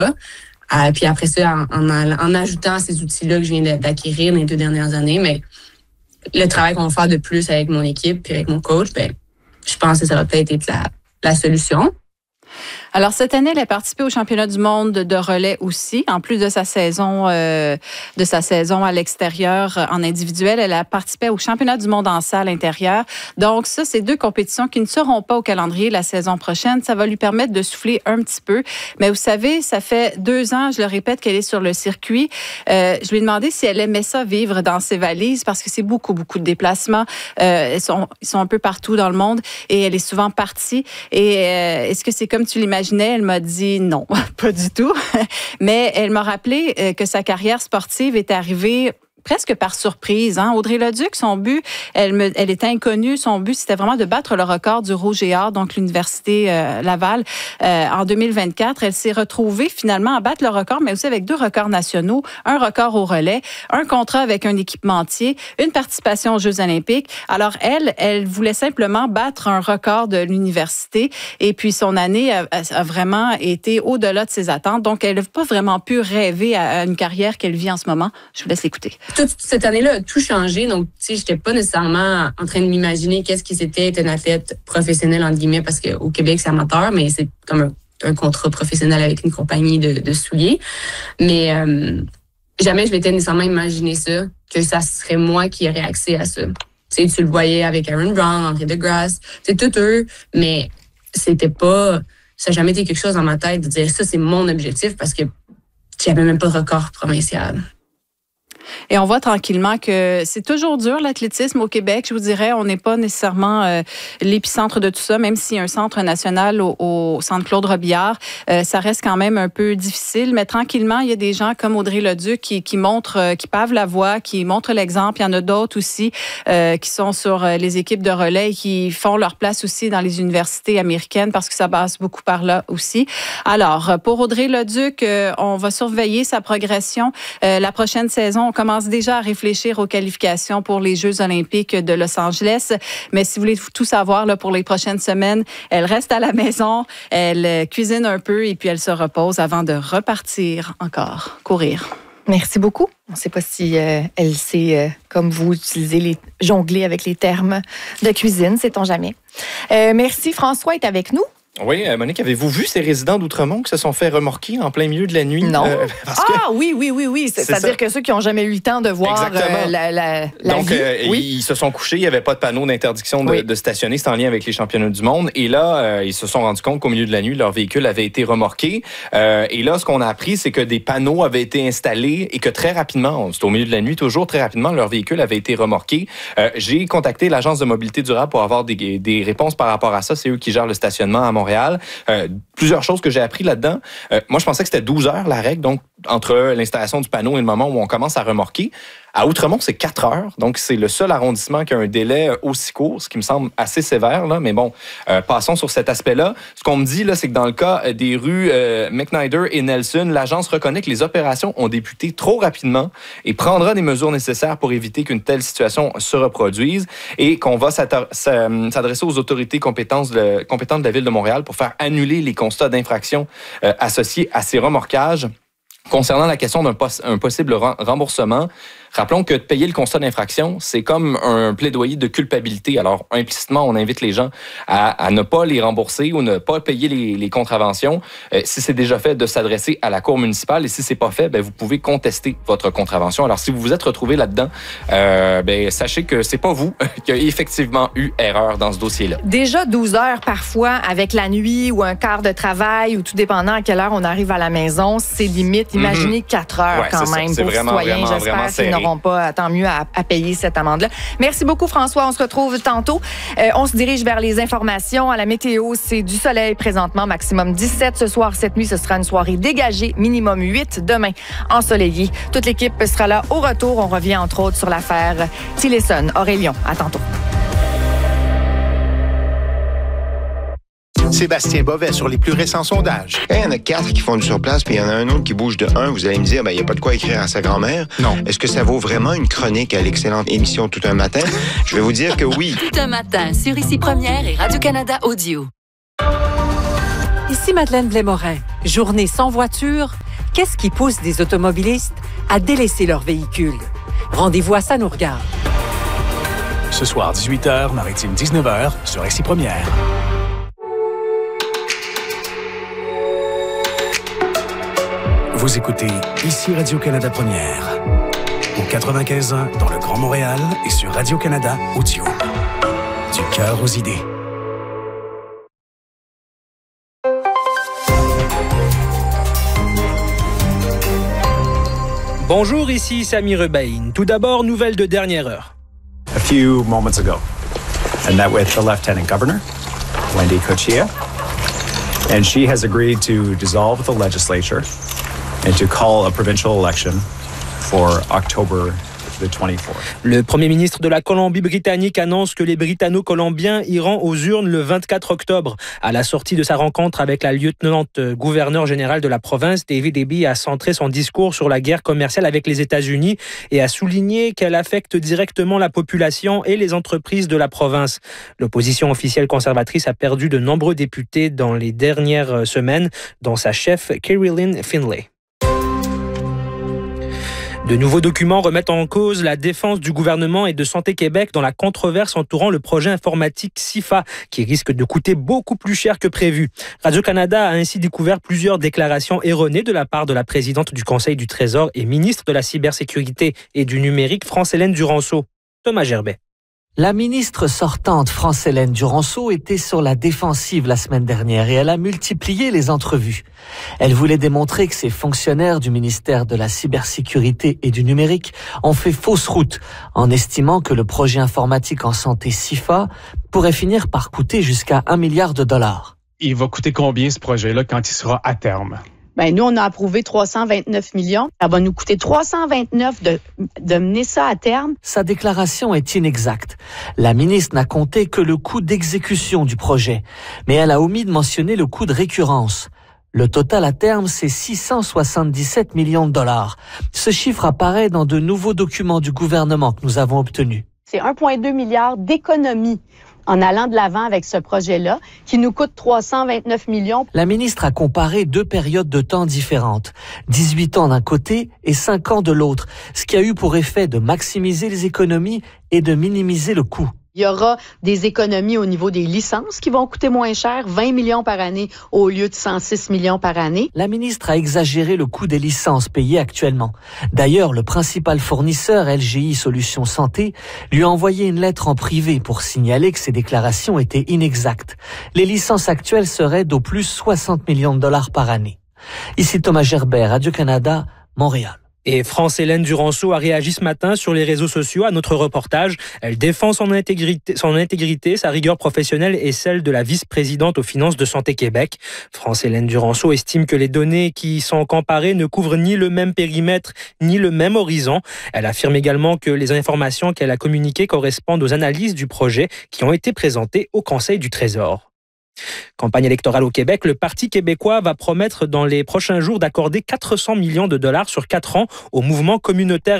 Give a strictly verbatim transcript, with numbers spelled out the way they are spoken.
Euh, puis après ça, en, en, en ajoutant ces outils-là que je viens d'acquérir dans les deux dernières années, mais le travail qu'on va faire de plus avec mon équipe puis avec mon coach, ben, je pense que ça va peut-être être la, la solution. Alors, cette année, elle a participé au championnat du monde de relais aussi. En plus de sa saison, euh, de sa saison à l'extérieur euh, en individuel, elle a participé au championnat du monde en salle intérieure. Donc, ça, c'est deux compétitions qui ne seront pas au calendrier la saison prochaine. Ça va lui permettre de souffler un petit peu. Mais vous savez, ça fait deux ans, je le répète, qu'elle est sur le circuit. Euh, je lui ai demandé si elle aimait ça, vivre dans ses valises, parce que c'est beaucoup, beaucoup de déplacements. Euh, ils sont, ils sont un peu partout dans le monde et elle est souvent partie. Et euh, est-ce que c'est comme tu l'imaginais? Elle m'a dit non, pas du tout. Mais elle m'a rappelé que sa carrière sportive est arrivée presque par surprise. Hein? Audrey Leduc, son but, elle, me, elle était inconnue. Son but, c'était vraiment de battre le record du Rouge et Or, donc l'Université euh, Laval, euh, en deux mille vingt-quatre. Elle s'est retrouvée finalement à battre le record, mais aussi avec deux records nationaux, un record au relais, un contrat avec un équipementier, une participation aux Jeux olympiques. Alors, elle, elle voulait simplement battre un record de l'université et puis son année a, a vraiment été au-delà de ses attentes. Donc, elle n'a pas vraiment pu rêver à une carrière qu'elle vit en ce moment. Je vous laisse l'écouter. Toute cette année-là a tout changé. Donc, tu sais, j'étais pas nécessairement en train de m'imaginer qu'est-ce qui c'était être une athlète professionnelle, entre guillemets, parce qu'au Québec, c'est amateur, mais c'est comme un, un contrat professionnel avec une compagnie de, de souliers. Mais euh, jamais je m'étais nécessairement imaginé ça, que ça serait moi qui aurais accès à ça. Tu sais, tu le voyais avec Aaron Brown, André DeGrasse, c'est tout eux, mais c'était pas... Ça n'a jamais été quelque chose dans ma tête de dire ça, c'est mon objectif, parce que j'avais même pas de record provincial. Et on voit tranquillement que c'est toujours dur, l'athlétisme au Québec. Je vous dirais, on n'est pas nécessairement euh, l'épicentre de tout ça, même s'il y a un centre national au, au centre Claude Robillard. Euh, ça reste quand même un peu difficile, mais tranquillement, il y a des gens comme Audrey Leduc qui, qui montrent, euh, qui pavent la voie, qui montrent l'exemple. Il y en a d'autres aussi euh, qui sont sur euh, les équipes de relais et qui font leur place aussi dans les universités américaines parce que ça passe beaucoup par là aussi. Alors, pour Audrey Leduc, euh, on va surveiller sa progression. Euh, la prochaine saison, on commence déjà à réfléchir aux qualifications pour les Jeux olympiques de Los Angeles. Mais si vous voulez tout savoir là, pour les prochaines semaines, elle reste à la maison, elle cuisine un peu et puis elle se repose avant de repartir encore, courir. Merci beaucoup. On ne sait pas si euh, elle sait, euh, comme vous, utiliser les jongler avec les termes de cuisine, sait-on jamais. Euh, merci. François est avec nous. Oui, Monique, avez-vous vu ces résidents d'Outremont qui se sont fait remorquer en plein milieu de la nuit? Non. Euh, parce que... Ah oui, oui, oui, oui. C'est, c'est-à-dire ça. Que ceux qui n'ont jamais eu le temps de voir euh, la, la, la Donc, vie. Euh, oui. Ils se sont couchés, il n'y avait pas de panneau d'interdiction de, oui. de stationner. C'est en lien avec les championnats du monde. Et là, euh, ils se sont rendus compte qu'au milieu de la nuit, leur véhicule avait été remorqué. Euh, et là, ce qu'on a appris, c'est que des panneaux avaient été installés et que très rapidement, c'est au milieu de la nuit, toujours très rapidement, leur véhicule avait été remorqué. Euh, j'ai contacté l'Agence de mobilité durable pour avoir des, des réponses par rapport à ça. C'est eux qui gèrent le stationnement à Montréal. Euh, plusieurs choses que j'ai appris là-dedans. Euh, moi, je pensais que c'était douze heures la règle, donc entre l'installation du panneau et le moment où on commence à remorquer. À Outremont, c'est quatre heures, donc c'est le seul arrondissement qui a un délai aussi court, ce qui me semble assez sévère, là. Mais bon, euh, passons sur cet aspect-là. Ce qu'on me dit, là, c'est que dans le cas des rues euh, McNider et Nelson, l'agence reconnaît que les opérations ont débuté trop rapidement et prendra des mesures nécessaires pour éviter qu'une telle situation se reproduise et qu'on va s'adresser aux autorités compétentes de, compétentes de la Ville de Montréal pour faire annuler les constats d'infraction euh, associés à ces remorquages. Concernant la question d'un poss- un possible remboursement, rappelons que de payer le constat d'infraction, c'est comme un plaidoyer de culpabilité. Alors, implicitement, on invite les gens à, à ne pas les rembourser ou ne pas payer les, les contraventions. Euh, si c'est déjà fait, de s'adresser à la Cour municipale. Et si c'est pas fait, ben, vous pouvez contester votre contravention. Alors, si vous vous êtes retrouvé là-dedans, euh, ben, sachez que c'est pas vous qui a effectivement eu erreur dans ce dossier-là. Déjà douze heures parfois, avec la nuit ou un quart de travail, ou tout dépendant à quelle heure on arrive à la maison, c'est limite. Imaginez mm-hmm. quatre heures ouais, quand c'est même ça. C'est pour vraiment, citoyens. vraiment, J'espère vraiment qu'ils serré. n'auront pas, tant mieux, à, à payer cette amende-là. Merci beaucoup, François. On se retrouve tantôt. Euh, on se dirige vers les informations. À la météo, c'est du soleil présentement, maximum dix-sept. Ce soir, cette nuit, ce sera une soirée dégagée, minimum huit. Demain, ensoleillé. Toute l'équipe sera là au retour. On revient, entre autres, sur l'affaire Tillerson. Aurélien, à tantôt. Sébastien Bovet sur les plus récents sondages. Quand il y en a quatre qui font du surplace, puis il y en a un autre qui bouge de un, vous allez me dire, ben, il n'y a pas de quoi écrire à sa grand-mère. Non. Est-ce que ça vaut vraiment une chronique à l'excellente émission Tout un matin? Je vais vous dire que oui. Tout un matin sur Ici Première et Radio-Canada Audio. Ici Madeleine Blais-Morin. Journée sans voiture, qu'est-ce qui pousse des automobilistes à délaisser leur véhicule? Rendez-vous à Ça nous regarde. Ce soir, dix-huit heures, Maritime dix-neuf heures, sur Ici Première. Vous écoutez Ici Radio-Canada Première. Au quatre-vingt-quinze ans dans le Grand Montréal et sur Radio-Canada Audio. Du cœur aux idées. Bonjour, ici Sami Rebaïn. Tout d'abord, nouvelle de dernière heure. A few moments ago, I met with the Lieutenant Governor, Wendy Cuccia, and she has agreed to dissolve the legislature and to call a provincial election for October the twenty-fourth. Le premier ministre de la Colombie-Britannique annonce que les Britanno-Colombiens iront aux urnes le vingt-quatre octobre. À la sortie de sa rencontre avec la lieutenant-gouverneur générale de la province, David Eby a centré son discours sur la guerre commerciale avec les États-Unis et a souligné qu'elle affecte directement la population et les entreprises de la province. L'opposition officielle conservatrice a perdu de nombreux députés dans les dernières semaines, dont sa chef Kerry-Lynn Finlay. De nouveaux documents remettent en cause la défense du gouvernement et de Santé Québec dans la controverse entourant le projet informatique SIFA, qui risque de coûter beaucoup plus cher que prévu. Radio-Canada a ainsi découvert plusieurs déclarations erronées de la part de la présidente du Conseil du Trésor et ministre de la Cybersécurité et du Numérique, France-Hélène Duranceau. Thomas Gerbet. La ministre sortante France-Hélène Duranceau était sur la défensive la semaine dernière et elle a multiplié les entrevues. Elle voulait démontrer que ces fonctionnaires du ministère de la Cybersécurité et du Numérique ont fait fausse route en estimant que le projet informatique en santé SIFA pourrait finir par coûter jusqu'à un milliard de dollars. Il va coûter combien ce projet-là quand il sera à terme? Ben, nous, on a approuvé trois cent vingt-neuf millions. Ça va nous coûter trois cent vingt-neuf de, de mener ça à terme. Sa déclaration est inexacte. La ministre n'a compté que le coût d'exécution du projet, mais elle a omis de mentionner le coût de récurrence. Le total à terme, c'est six cent soixante-dix-sept millions de dollars. Ce chiffre apparaît dans de nouveaux documents du gouvernement que nous avons obtenus. C'est un virgule deux milliard d'économies en allant de l'avant avec ce projet-là, qui nous coûte trois cent vingt-neuf millions. La ministre a comparé deux périodes de temps différentes, dix-huit ans d'un côté et cinq ans de l'autre, ce qui a eu pour effet de maximiser les économies et de minimiser le coût. Il y aura des économies au niveau des licences qui vont coûter moins cher, vingt millions par année au lieu de cent six millions par année. La ministre a exagéré le coût des licences payées actuellement. D'ailleurs, le principal fournisseur, L G I Solutions Santé, lui a envoyé une lettre en privé pour signaler que ses déclarations étaient inexactes. Les licences actuelles seraient d'au plus soixante millions de dollars par année. Ici Thomas Gerbet, Radio-Canada, Montréal. Et France-Hélène Duranceau a réagi ce matin sur les réseaux sociaux à notre reportage. Elle défend son intégrité, son intégrité, sa rigueur professionnelle et celle de la vice-présidente aux finances de Santé Québec. France-Hélène Duranceau estime que les données qui sont comparées ne couvrent ni le même périmètre ni le même horizon. Elle affirme également que les informations qu'elle a communiquées correspondent aux analyses du projet qui ont été présentées au Conseil du Trésor. Campagne électorale au Québec, le Parti québécois va promettre dans les prochains jours d'accorder quatre cents millions de dollars sur quatre ans au mouvement communautaire